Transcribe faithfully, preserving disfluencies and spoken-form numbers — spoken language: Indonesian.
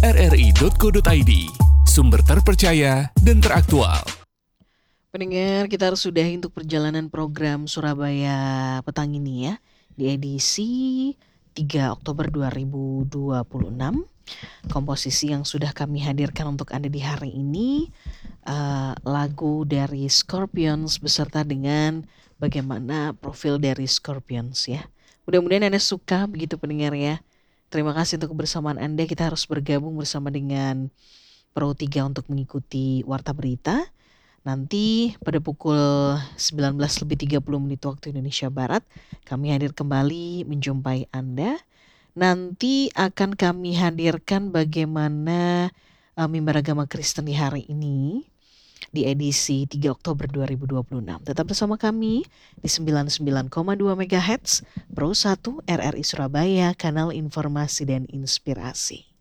r r i dot co dot i d, sumber terpercaya dan teraktual. Pendengar, kita harus sudahi untuk perjalanan program Surabaya Petang ini ya, di edisi tiga Oktober dua ribu dua puluh enam. Komposisi yang sudah kami hadirkan untuk Anda di hari ini, uh, lagu dari Scorpions beserta dengan bagaimana profil dari Scorpions ya. Mudah-mudahan Anda suka begitu pendengar ya. Terima kasih untuk kebersamaan Anda. Kita harus bergabung bersama dengan Pro tiga untuk mengikuti Warta Berita. Nanti pada pukul sembilan belas lebih tiga puluh menit waktu Indonesia Barat, kami hadir kembali menjumpai Anda. Nanti akan kami hadirkan bagaimana uh, mimbar agama Kristen di hari ini di edisi tiga Oktober dua ribu dua puluh enam. Tetap bersama kami di sembilan puluh sembilan koma dua MHz Pro satu R R I Surabaya, kanal informasi dan inspirasi.